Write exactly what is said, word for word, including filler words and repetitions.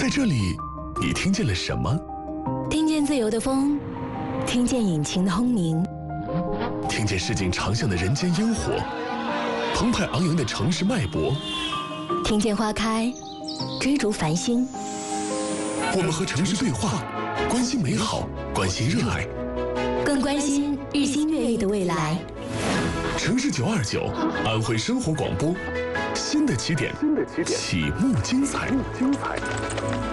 在这里，你听见了什么？ 听见自由的风，听见引擎的轰鸣， 听见市井长巷的人间烟火，澎湃昂扬的城市脉搏， 听见花开，追逐繁星。 我们和城市对话，关心美好，关心热爱， 更关心日新月异的未来。 城市九二九，安徽生活广播，新的起点，启幕精彩。